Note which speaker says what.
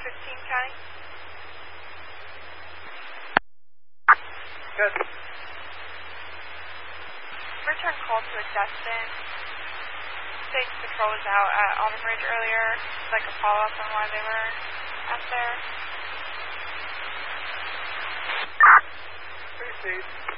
Speaker 1: County.
Speaker 2: Good.
Speaker 1: Return call to Destin. State Patrol was out at Autumn Ridge earlier. Like a follow-up on why they were out there.
Speaker 2: Received.